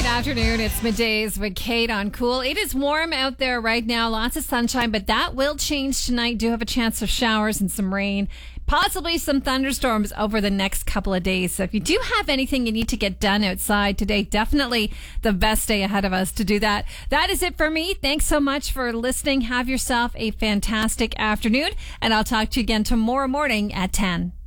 afternoon. It's middays with Kate on Cool. It is warm out there right now. Lots of sunshine, but that will change tonight. Do have a chance of showers and some rain. Possibly some thunderstorms over the next couple of days. So if you do have anything you need to get done outside today, definitely the best day ahead of us to do that. That is it for me. Thanks so much for listening. Have yourself a fantastic afternoon, and I'll talk to you again tomorrow morning at 10.